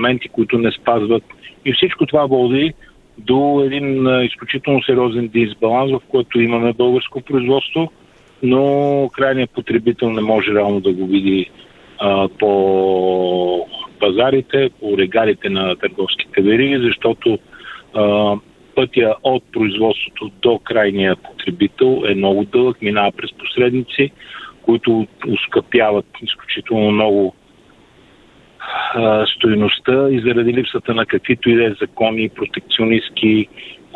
регламенти, които не спазват. И всичко това води до един изключително сериозен дисбаланс, в който имаме българско производство, но крайният потребител не може реално да го види по пазарите, по регалите на търговските вериги, защото пътя от производството до крайния потребител е много дълъг, минава през посредници, които ускъпяват изключително много стойността и заради липсата на каквито и да е закони, протекционистки,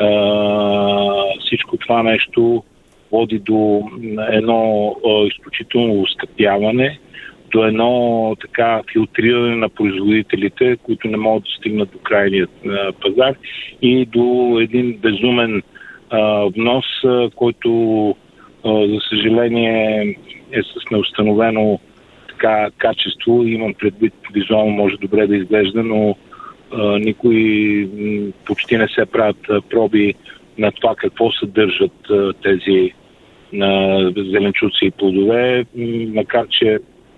всичко това нещо води до едно изключително ускъпяване, до едно така филтриране на производителите, които не могат да стигнат до крайния пазар и до един безумен внос, който за съжаление е с неустановено така качество. Имам предвид, визуално може добре да изглежда, но никой почти не се правят проби на това какво съдържат тези зеленчуци и плодове, макар че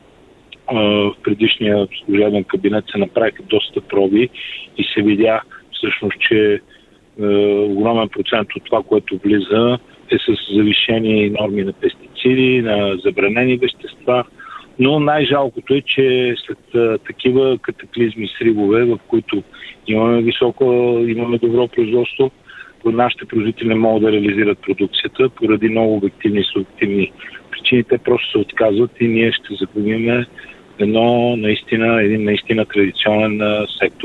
в предишния служебен кабинет се направиха доста проби и се видя всъщност, че огромен процент от това, което влиза, е с завишени норми на пестициди, на забранени вещества. Но най-жалкото е, че след такива катаклизми, сривове, в които имаме добро производство, нашите производители не могат да реализират продукцията поради много обективни и субективни причини. Те просто се отказват и ние ще загубим един наистина традиционен сектор.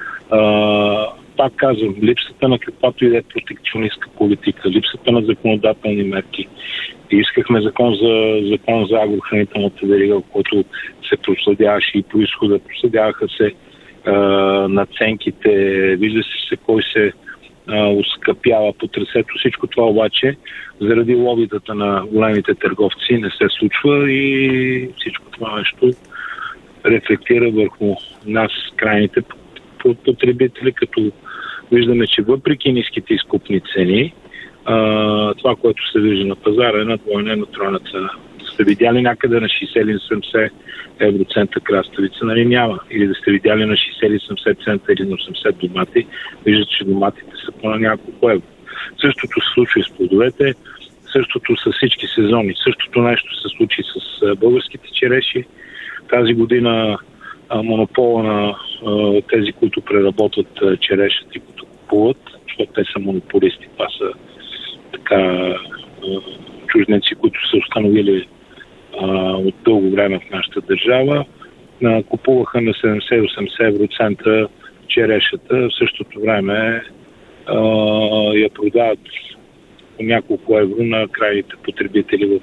Пак казвам, липсата на каквато и да е протекционистка политика, липсата на законодателни мерки. Искахме закон за агрохранителната верига, в който се проследяваше и произхода, проследяваха се наценките, вижда се кой се ускъпява по трасето. Всичко това обаче заради лобитата на големите търговци не се случва и всичко това нещо рефлектира върху нас, крайните потребители, като виждаме, че въпреки ниските изкупни цени, това, което се вижда на пазара, е на двойна, на тройна цена. Сте видяли някъде на 60 или 70 евроцента краставица, нали няма. Или да сте видяли на 60 или 70 цента или на 80 домати, виждате, че доматите са по на няколко евро. Същото се случва и с плодовете, същото с всички сезони. Същото нещо се случи с българските череши. Тази година монопола на тези, които преработват черешата и които купуват, защото те са монополисти. Това са така чужденци, които са установили от дълго време в нашата държава. Купуваха на 70-80 евроцента черешата. В същото време я продават по няколко евро на крайните потребители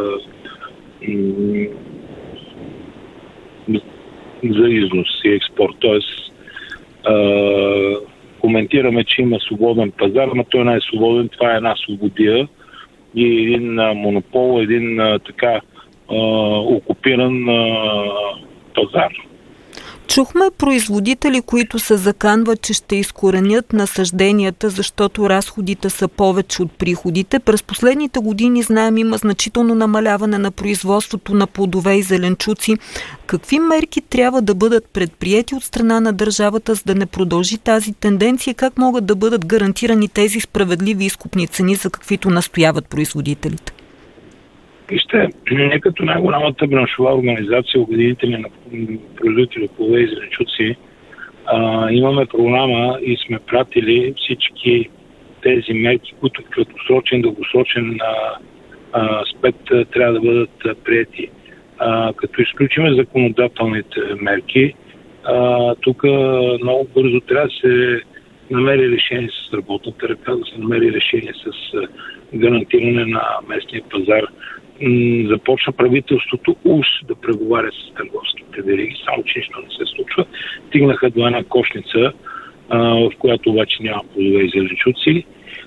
за износ и експорт. Тоест, коментираме, че има свободен пазар, но той не е свободен. Това е една свободия и един монопол, един така окупиран пазар. Чухме производители, които се заканват, че ще изкоренят насажденията, защото разходите са повече от приходите. През последните години, знаем, има значително намаляване на производството на плодове и зеленчуци. Какви мерки трябва да бъдат предприети от страна на държавата, за да не продължи тази тенденция? Как могат да бъдат гарантирани тези справедливи изкупни цени, за каквито настояват производителите? Вижте, не като най-голямата браншова организация, обединители на производители плодове и зеленчуци, имаме програма и сме пратили всички тези мерки, които в краткосрочен, дългосрочен аспект трябва да бъдат приети. Като изключиме законодателните мерки, тук много бързо трябва да се намери решение с работната ръка, да се намери решение с гарантиране на местния пазар. Започна правителството уж да преговаря с търговските вериги, само че нищо не се случва. Стигнаха до една кошница, в която обаче няма плодове и зеленчуци.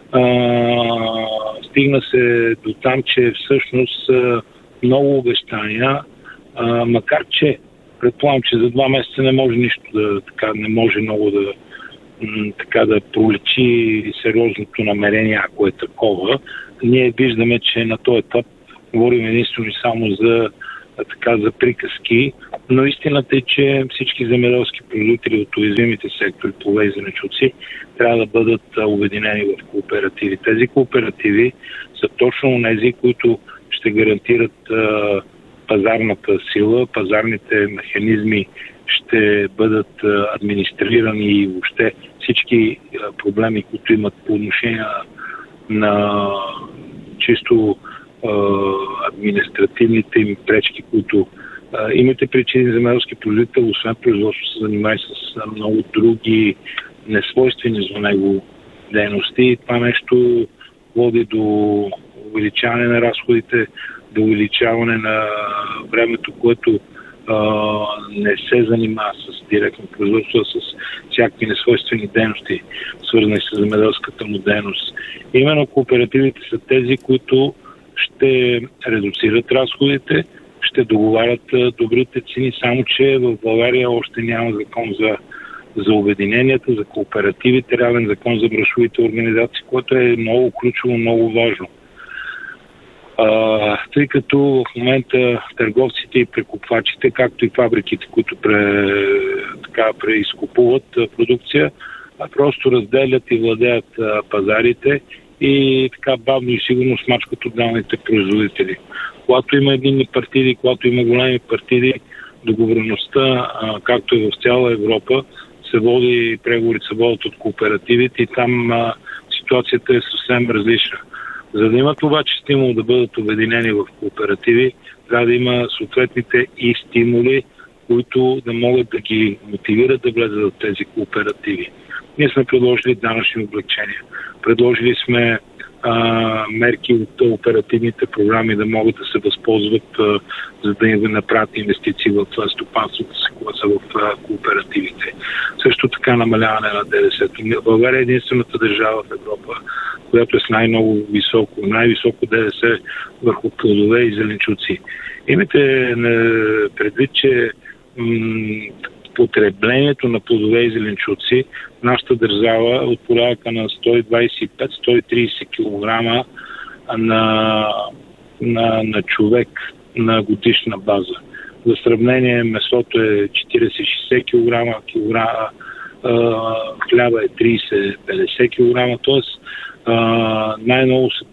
Стигна се до там, че всъщност много обещания, макар че предполагам, че за 2 месеца не може нищо не може много да проличи сериозното намерение, ако е такова. Ние виждаме, че на този етап говорим единствено и само за така за приказки, но истината е, че всички земеделски производители от уязвимите сектори, плодове и зеленчуци, трябва да бъдат обединени в кооперативи. Тези кооперативи са точно тези, които ще гарантират пазарната сила, пазарните механизми ще бъдат администрирани и въобще всички проблеми, които имат по отношение на чисто административните им пречки, които имате причини земеделски производител, освен производство, се занимава с много други несвойствени за него дейности. Това нещо води до увеличаване на разходите, до увеличаване на времето, което не се занимава с директно производство, а с всякакви несвойствени дейности, свързани с земеделската му дейност. Именно кооперативите са тези, които ще редуцират разходите, ще договарят добрите цени, само че в България още няма закон за обединенията, за кооперативите, равен закон за браншовите организации, което е много ключово, много важно. Тъй като в момента търговците и прекупвачите, както и фабриките, които преизкупуват продукция, просто разделят и владеят пазарите и така бавно и сигурно смачкат отделните производители. Когато има единни партиди, когато има големи партиди, договорността, както и в цяла Европа, преговори се водят от кооперативите и там ситуацията е съвсем различна. За да имат обаче стимул да бъдат обединени в кооперативи, трябва да има съответните и стимули, които да могат да ги мотивират да влезат в тези кооперативи. Ние сме предложили данъчни облекчения. Предложили сме мерки от оперативните програми да могат да се възползват, за да им направят инвестиции в стопанството си, които са в кооперативите. Също така намаляване на ДДС-то. България е единствената държава в Европа, която е с най-високо ДДС върху плодове и зеленчуци. Имайте предвид, че потреблението на плодове и зеленчуци в нашата държава от порядъка на 125-130 кг на човек на годишна база. За сравнение, месото е 40-60 кг, хляба е 30-50 кг, т.е. най-много се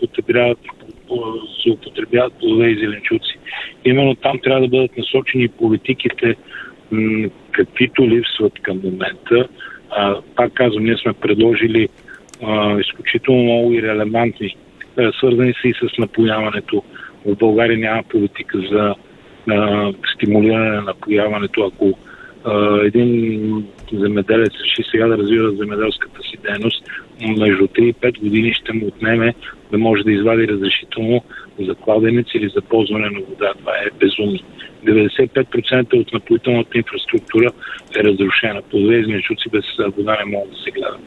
употребяват плодове и зеленчуци. Именно там трябва да бъдат насочени политиките, каквито липсват към момента. Пак казвам, ние сме предложили изключително много и релевантни, свързани са и с напояването. В България няма политика за стимулиране на напояването. Ако един земеделец реши сега да развива земеделската си дейност, между 3 и 5 години ще му отнеме да може да извади разрешително за кладенец или за ползване на вода. Това е безумно. 95% от напоителната инфраструктура е разрушена. Плодове и зеленчуци без вода не могат да се гледат.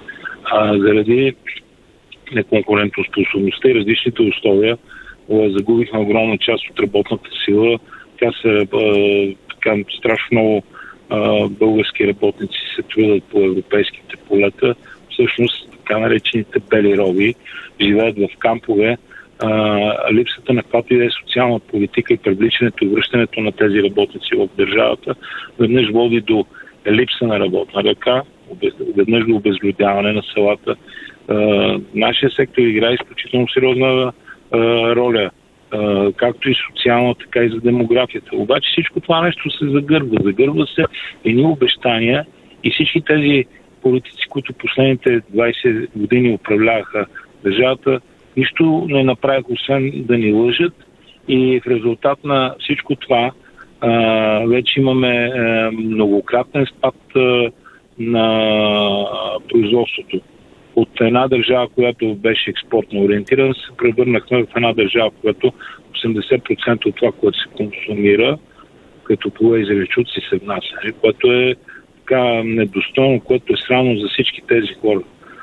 Заради неконкурентоспособността и различните условия загубихме огромна част от работната сила. Тя се страшно много български работници се трудят по европейските полета. Всъщност, така наречените бели роби живеят в кампове. Липсата на каквато и да е социална политика и привличането и връщането на тези работници в държавата веднъж води до липса на работна ръка, веднъж до обезлюдяване на селата. Нашия сектор играе изключително сериозна роля, както и социална, така и за демографията. Обаче всичко това нещо се загърбва. Загърбва се едни обещания и всички тези политици, които последните 20 години управляваха държавата, нищо не направих, освен да ни лъжат, и в резултат на всичко това вече имаме многократен спад на производството. От една държава, която беше експортно ориентирана, се превърнахме в една държава, в която 80% от това, което се консумира, като плодове и зеленчуци, се внася, което е така недостойно, което е срамно за всички тези хора.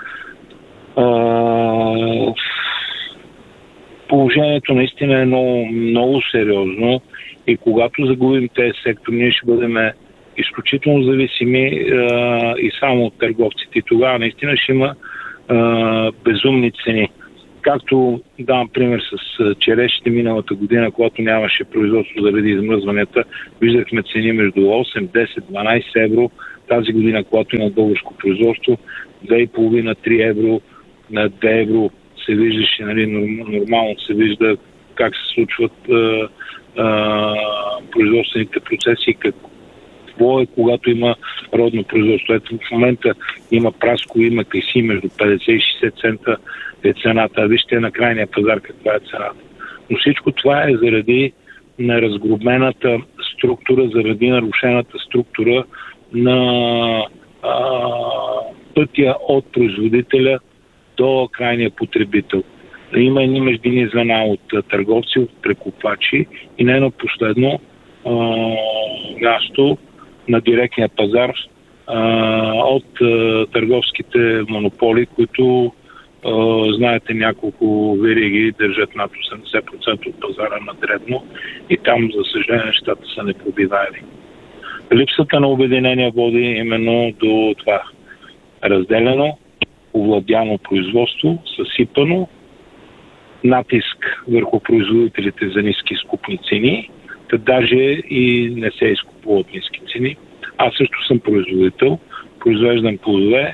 Положението наистина е много, много сериозно и когато загубим тези сектори, ние ще бъдем изключително зависими и само от търговците. И тогава наистина ще има безумни цени. Както давам пример с черешите миналата година, когато нямаше производство заради измръзванията, виждахме цени между 8, 10, 12 евро. Тази година, когато има българско производство, 2,5-3 евро на 2 евро се виждаше, нали, нормално се вижда как се случват производствените процеси, какво е, когато има родно производство. Ето в момента има праско, има кайси, между 50 и 60 цента е цената. А вижте на крайния пазар каква е цената. Но всичко това е заради на разгробената структура, заради нарушената структура на пътя от производителя до крайния потребител. Има едни междинни звена от търговци, от прекупвачи и не на последно място на директния пазар от търговските монополи, които знаете, няколко вериги държат над 80% от пазара на дребно и там, за съжаление, нещата са непробиваеми. Липсата на обединение води именно до това разделено, овладяно производство, съсипано, натиск върху производителите за ниски изкупни цени, да даже и не се изкупува от ниски цени. Аз също съм производител, произвеждам плодове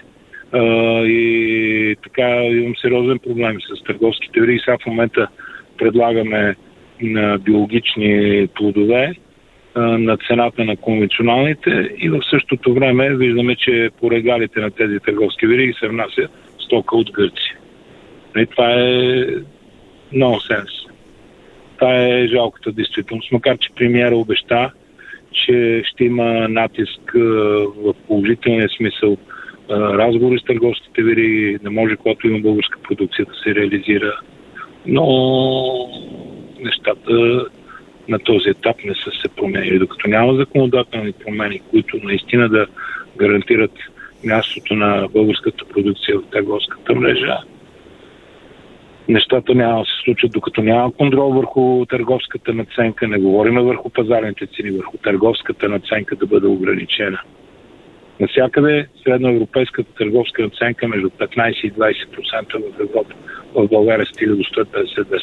и така имам сериозен проблем с търговските вериги. Сега в момента предлагаме на биологични плодове на цената на конвенционалните и в същото време виждаме, че по регалите на тези търговски вериги се внася стока от Гърция. И това е нонсенс. Това е жалката действителност. Макар че премиера обеща, че ще има натиск в положителния смисъл, разговори с търговските вериги, не може, когато има българска продукция, да се реализира. Но нещата на този етап не са се променили. Докато няма законодателни промени, които наистина да гарантират мястото на българската продукция в търговската мрежа, нещата няма да се случат, докато няма контрол върху търговската надценка, не говориме върху пазарните цени, върху търговската надценка да бъде ограничена. Навсякъде средноевропейската търговска надценка между 15 и 20% в Европа. В България стига до 150-200%.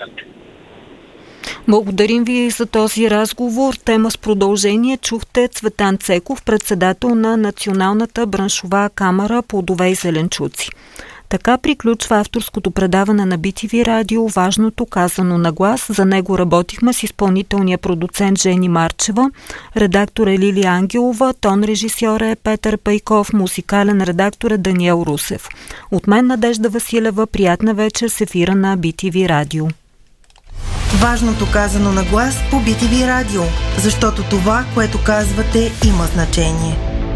Благодарим ви за този разговор. Тема с продължение чухте Цветан Цеков, председател на Националната браншова камара плодове и зеленчуци. Така приключва авторското предаване на BTV Радио "Важното казано на глас". За него работихме с изпълнителния продуцент Жени Марчева, редактор е Лилия Ангелова, тон режисьор е Петър Пейков, музикален редактор е Даниел Русев. От мен Надежда Василева, приятна вечер с ефира на BTV Радио. Важното казано на глас по BTV Радио, защото това, което казвате, има значение.